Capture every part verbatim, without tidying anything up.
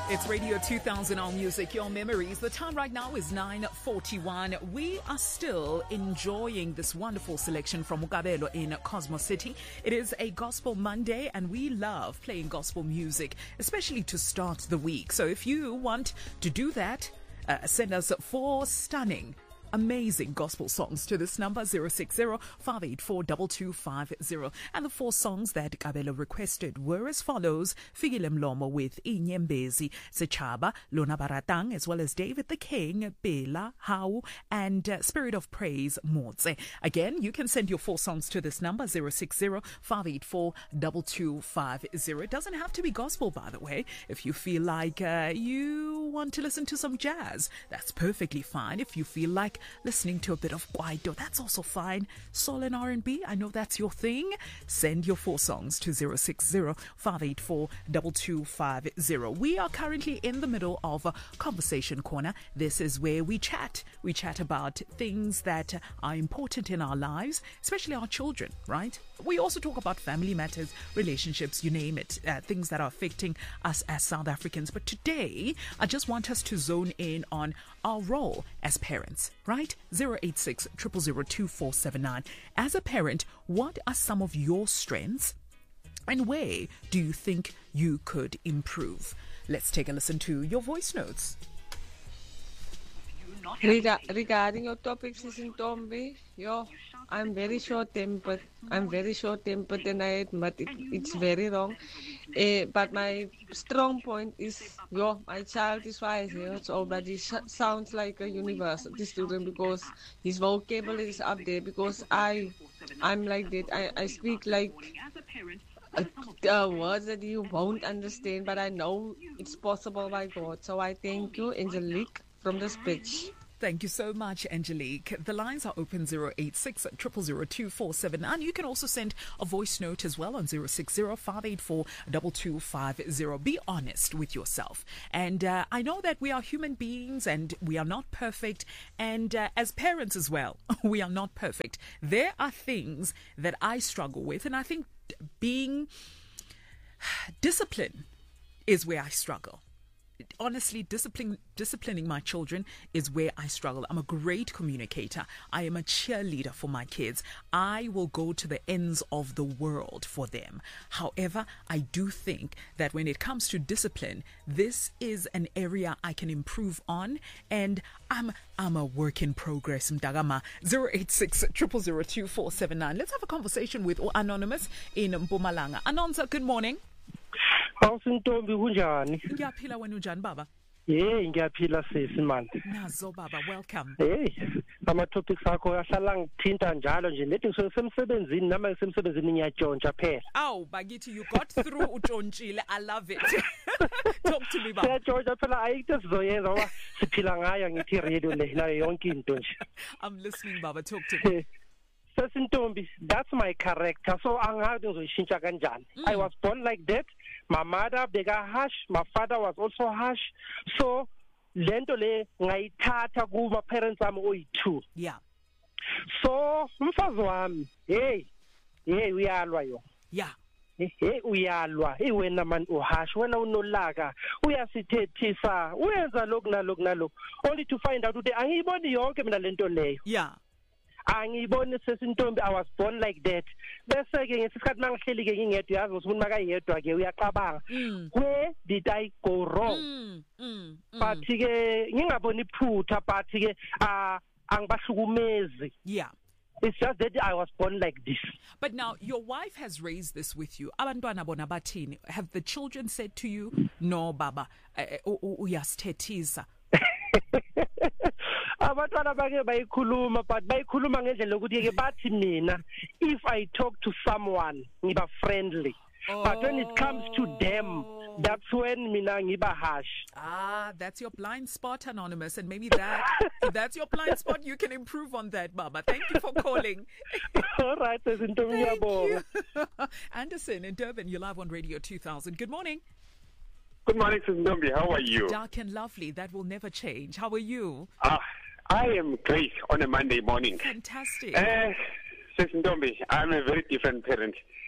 It's Radio two thousand All Music, your memories. The time right now is nine forty-one. We are still enjoying this wonderful selection from Mukabelo in Cosmos City. It is a Gospel Monday, and we love playing gospel music, especially to start the week. So if you want to do that, uh, send us four stunning amazing gospel songs to this number zero six zero, five eight four, two two five zero. And the four songs that Kabelo requested were as follows: Fikile Mlomo with Inyembezi, Sechaba, Lona Baratang, as well as David the King, Bela, Hau, and uh, Spirit of Praise, Motse. Again, you can send your four songs to this number zero six zero, five eight four, two two five zero. It doesn't have to be gospel, by the way. If you feel like uh, you want to listen to some jazz, that's perfectly fine. If you feel like listening to a bit of Kwaito, that's also fine. Soul and R and B, I know that's your thing. Send your four songs to zero six zero, five eight four, two two five zero. We are currently in the middle of a Conversation Corner. This is where we chat. We chat about things that are important in our lives, especially our children, right? We also talk about family matters, relationships, you name it, uh, things that are affecting us as South Africans. But today, I just want us to zone in on our role as parents, right? zero eight six, zero zero zero, two four seven nine. As a parent, what are some of your strengths and where do you think you could improve? Let's take a listen to your voice notes. Rega- regarding your topic, Sister Tombi, yo, I'm very short-tempered. I'm very short-tempered, and I admit it, it's very wrong. Uh, but my strong point is, yo, my child is five years old, but he sh- sounds like a university student because his vocabulary is up there. Because I, I'm like that. I, I speak like uh, uh, words that you won't understand, but I know it's possible by God. So I thank you, Angelique, from the speech. Thank you so much, Angelique. The lines are open zero eight six, zero zero zero, two four seven nine. You can also send a voice note as well on zero six zero, five eight four, two two five zero. Be honest with yourself. And uh, I know that we are human beings and we are not perfect. And uh, as parents as well, we are not perfect. There are things that I struggle with. And I think being disciplined is where I struggle. Honestly, discipline, disciplining my children is where I struggle. I'm a great communicator. I am a cheerleader for my kids. I will go to the ends of the world for them. However, I do think that when it comes to discipline, this is an area I can improve on. And I'm I'm a work in progress. Mdagama, zero eight six, zero zero zero, two four seven nine. Let's have a conversation with Anonymous in Mpumalanga. Anonza, good morning. Awusintombi kunjani? Ngiyaphila wena unjani baba? Hey, ngiyaphila sisi man. Nazo baba, welcome. Hey, ama topics akho ahlala ngithinta njalo nje lethi ngisemsebenzini nama ngisemsebenzini ngiyatshontsha phela. Aw, bakithi you got through utshontshile. I love it. Talk to me baba. Ngiyatshontsha phela ayikho sizoyenza ngoba siphila ngayo ngithi radio le nayo yonke into nje. I'm listening baba, talk to me. Sesintombi, that's my character. So angazi ngizoyishintsha kanjani. I was born like that. My mother bega harsh, my father was also harsh. So lento le ngayithatha kuma parents ami oyi-two. Yeah. So umfazi wami, hey, hey uyalwa yo. Yeah. Hey uyalwa, hey wena man uhash, wena unolaka, uyasithethisa, uyenza lokhu nalokhu nalokhu. Only to find out ukuthi angiyiboni yonke mina lento leyo. Yeah. Angiyiboni sesintombi, I was born like that. Bese ke ngesikhathi mangihleli ke ngingedwa yazi ukuthi makayedwa ke uyaqabanga. Where did I go wrong? Mm, mm, mm. But ke ngingaboni iphutha, but ke ah angibahlukumezi. Yeah. It's just that I was born like this. But now your wife has raised this with you. Abantwana bona bathini? Have the children said to you, "No baba, uyasithethisa"? Abantwana bake bayikhuluma, but bayikhuluma ngendlela ukuthi ke bathi mina if I talk to someone ngiba friendly, oh. But when it comes to them, that's when mina ngiba harsh. Ah, that's your blind spot, Anonymous, and maybe that if that's your blind spot, you can improve on that, Baba. Thank you for calling. All right, Thank you. Anderson in Durban, you're live on Radio two thousand. Good morning. Good morning, Sinombi. How are you? Dark and lovely. That will never change. How are you? Ah, I am great on a Monday morning. Fantastic. Uh, Sinombi, I'm a very different parent.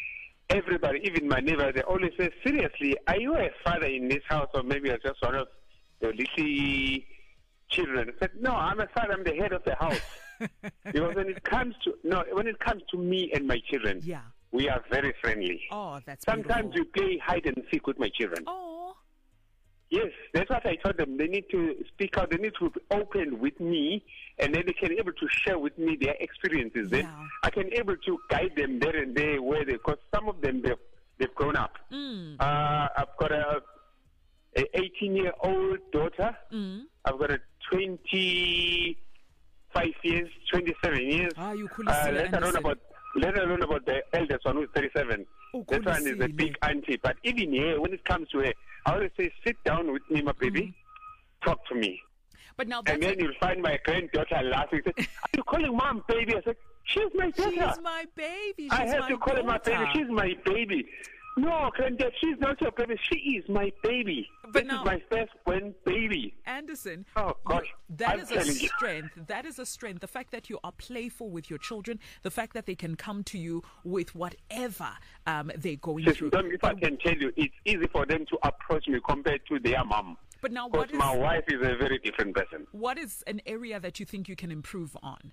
everybody, even my neighbors, they always say, seriously, are you a father in this house, or maybe you're just one of the little children? I said, no, I'm a father, I'm the head of the house. Because when it comes to no, when it comes to me and my children, yeah, we are very friendly. Oh, that's Sometimes beautiful. we play hide and seek with my children. Oh. Yes, that's what I told them. They need to speak out. They need to be open with me, and then they can be able to share with me their experiences. Then Yeah. I can able to guide them there and there where they, because some of them they've they've grown up. Mm. Uh, I've got a, a eighteen year old daughter. Mm. I've got a twenty-five years, twenty-seven years. Ah, you Uh, let alone about let alone about the eldest one who's thirty-seven. That one is a big auntie. But even here, when it comes to her, I always say, sit down with me, my baby. Mm-hmm. Talk to me. But now that's and then a- you'll find my granddaughter laughing. Say, are you calling mom baby? I said, she's my daughter. She's my baby. She's I have my to call her my daughter. baby. She's my baby. No, granddad, she's not your baby. She is my baby. But this now- is my firstborn baby. Anderson, Oh, gosh. you- that I'm is a telling you. strength. That is a strength. The fact that you are playful with your children, the fact that they can come to you with whatever um, they're going Listen, through. Tom, if I can tell you, it's easy for them to approach me compared to their mom. But now, Because what is my wife is a very different person. what is an area that you think you can improve on?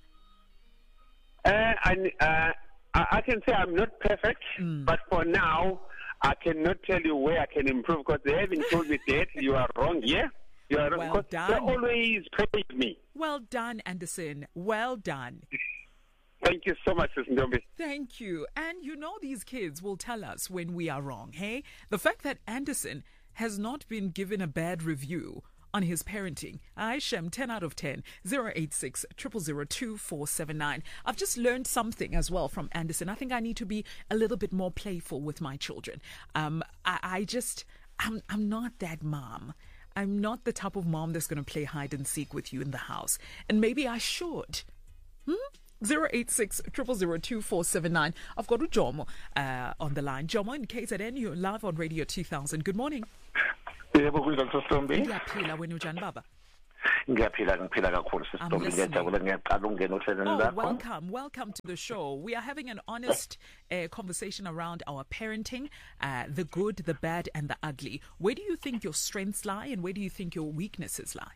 Uh, and uh, I, I can say I'm not perfect, Mm. but for now, I cannot tell you where I can improve because they haven't told me that you are wrong here. You are wrong Well because they done. always praise me. Well done, Anderson. Well done. Thank you so much, Sister Ndombi. Thank you. And you know these kids will tell us when we are wrong, hey? The fact that Anderson has not been given a bad review on his parenting. Aishem, ten out of ten, zero eight six, zero zero zero, two four seven nine. I've just learned something as well from Anderson. I think I need to be a little bit more playful with my children. Um, I, I just, I'm, I'm not that mom. I'm not the type of mom that's going to play hide and seek with you in the house. And maybe I should. Hmm? zero eight six, zero zero zero, two four seven nine. I've got Jomo uh, on the line. Jomo in K Z N, you're live on Radio two thousand. Good morning. Yebo kunjani Sistombi? Ngiyaphila wena unjani baba? Ngiyaphila ngiphila kakhulu Sistombi listening. ngiyajabula ngiyaqala ukungena ohlelweni Oh, lakho. welcome. Welcome to the show. We are having an honest uh, conversation around our parenting, uh, the good, the bad, and the ugly. Where do you think your strengths lie and where do you think your weaknesses lie?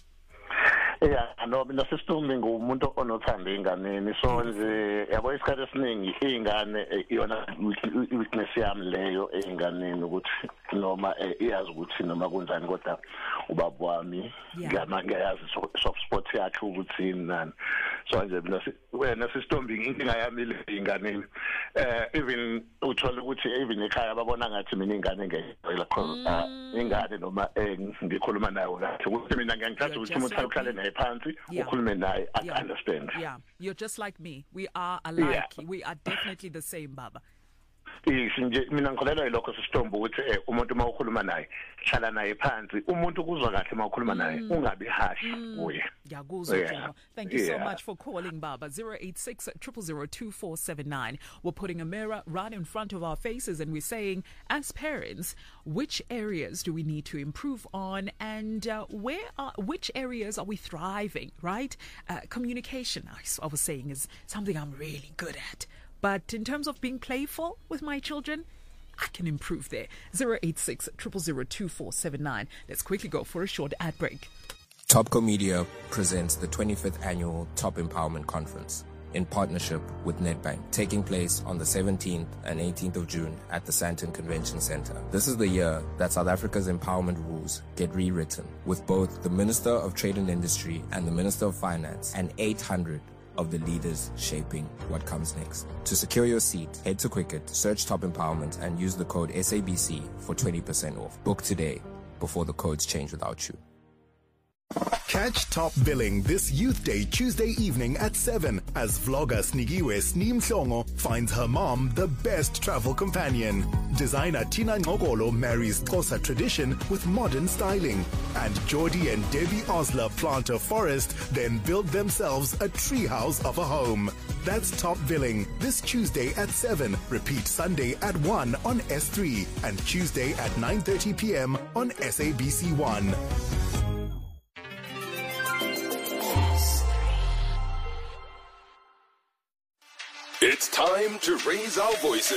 Yeah, no mina Sistombi ngumuntu onothanda inganeni so nje yabo isikhathi esiningi ingane iyona weakness yami leyo einganeni ukuthi noma iyazi ukuthi noma kunjani kodwa ubaba wami ngiyama ngiyazi soft spot yakhe ukuthi nani so nje mina wena Sistombi inkinga yami le inganeni eh even uthola ukuthi even ekhaya babona ngathi mina ingane ngeke khona ingane noma ngikhuluma nayo kahle ukuthi mina ngiyangithatha ukuthi umuntu uhlale naye phansi ukhulume naye I understand. Yeah, you're just like me. We are alike. Yeah. We are definitely the same, baba. Nje mina ngikholelwa yilokho Sistombi ukuthi umuntu uma ukhuluma naye hlala naye phansi umuntu kuzwa kahle uma ukhuluma naye ungabi harsh kuye. Ngiyakuzwa Jomo. Thank you so much for calling baba. zero eight six, zero zero zero, two four seven nine. We're putting a mirror right in front of our faces and we're saying as parents which areas do we need to improve on and uh, where are which areas are we thriving, right? Uh, communication I, I was saying is something I'm really good at. But in terms of being playful with my children, I can improve there. zero eight six, zero zero zero, two four seven nine. Let's quickly go for a short ad break. Topco Media presents the twenty-fifth Annual Top Empowerment Conference in partnership with Nedbank, taking place on the seventeenth and eighteenth of June at the Sandton Convention Center. This is the year that South Africa's empowerment rules get rewritten, with both the Minister of Trade and Industry and the Minister of Finance and eight hundred of the leaders shaping what comes next. To secure your seat, head to Quicket, search Top Empowerment and use the code S A B C for twenty percent off. Book today before the codes change without you. Catch Top Billing this Youth Day Tuesday evening at seven as vlogger Snigiwe Sneem Hlongo finds her mom the best travel companion. Designer Tina Ngokolo marries Xhosa tradition with modern styling. And Geordie and Debbie Osler plant a forest, then build themselves a treehouse of a home. That's Top Billing this Tuesday at seven. Repeat Sunday at one on S three and Tuesday at nine thirty p.m. on S A B C one. It's time to raise our voices.